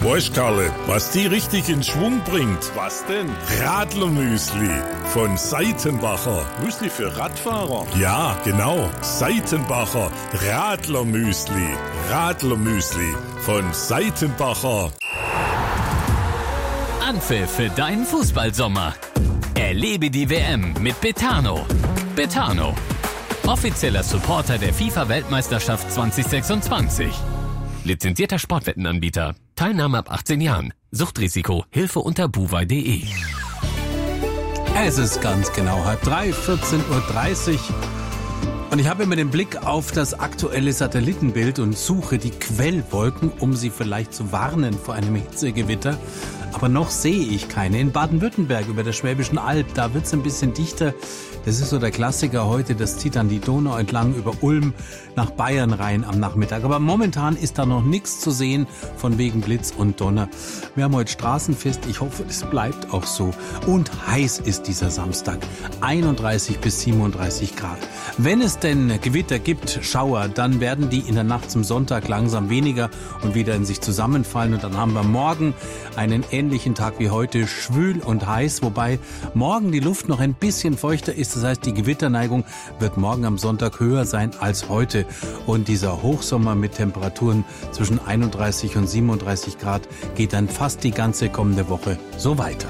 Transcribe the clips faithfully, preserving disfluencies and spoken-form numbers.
Weißt, Karle, was die richtig in Schwung bringt? Was denn? Radlermüsli von Seitenbacher. Müsli für Radfahrer? Ja, genau. Seitenbacher Radlermüsli. Radlermüsli von Seitenbacher. Anpfiff für deinen Fußballsommer. Erlebe die W M mit Betano. Betano, offizieller Supporter der FIFA-Weltmeisterschaft zwanzig sechsundzwanzig. Lizenzierter Sportwettenanbieter. Teilnahme ab achtzehn Jahren. Suchtrisiko. Hilfe unter buwei punkt de. Es ist ganz genau halb drei, vierzehn Uhr dreißig. Und ich habe immer den Blick auf das aktuelle Satellitenbild und suche die Quellwolken, um sie vielleicht zu warnen vor einem Hitzegewitter. Aber noch sehe ich keine. In Baden-Württemberg über der Schwäbischen Alb, da wird es ein bisschen dichter. Das ist so der Klassiker heute, das zieht dann die Donau entlang über Ulm nach Bayern rein am Nachmittag. Aber momentan ist da noch nichts zu sehen von wegen Blitz und Donner. Wir haben heute Straßenfest, ich hoffe, es bleibt auch so. Und heiß ist dieser Samstag, einunddreißig bis siebenunddreißig Grad. Wenn es denn Gewitter gibt, Schauer, dann werden die in der Nacht zum Sonntag langsam weniger und wieder in sich zusammenfallen. Und dann haben wir morgen einen ähnlichen Tag wie heute, schwül und heiß, wobei morgen die Luft noch ein bisschen feuchter ist. Das heißt, die Gewitterneigung wird morgen am Sonntag höher sein als heute. Und dieser Hochsommer mit Temperaturen zwischen einunddreißig und siebenunddreißig Grad geht dann fast die ganze kommende Woche so weiter.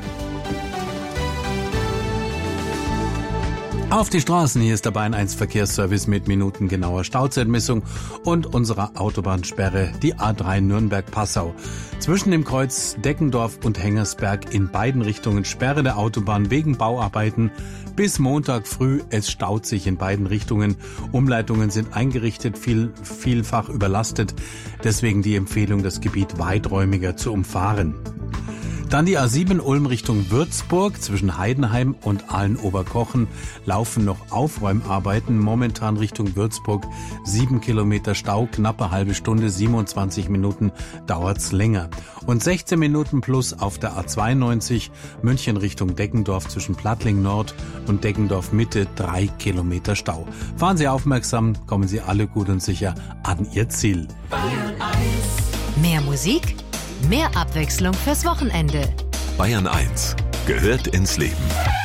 Auf die Straßen, hier ist der Bayern eins Verkehrsservice mit minutengenauer Stauzeitmessung und unserer Autobahnsperre, die A drei Nürnberg-Passau. Zwischen dem Kreuz Deckendorf und Hengersberg in beiden Richtungen Sperre der Autobahn wegen Bauarbeiten. Bis Montag früh, es staut sich in beiden Richtungen. Umleitungen sind eingerichtet, viel, vielfach überlastet. Deswegen die Empfehlung, das Gebiet weiträumiger zu umfahren. Dann die A sieben Ulm Richtung Würzburg. Zwischen Heidenheim und Aalen-Oberkochen laufen noch Aufräumarbeiten. Momentan Richtung Würzburg sieben Kilometer Stau, knappe halbe Stunde, siebenundzwanzig Minuten dauert's länger. Und sechzehn Minuten plus auf der A zweiundneunzig München Richtung Deckendorf zwischen Plattling Nord und Deckendorf Mitte drei Kilometer Stau. Fahren Sie aufmerksam, kommen Sie alle gut und sicher an Ihr Ziel. Bayern eins. Mehr Musik, mehr Abwechslung fürs Wochenende. Bayern eins gehört ins Leben.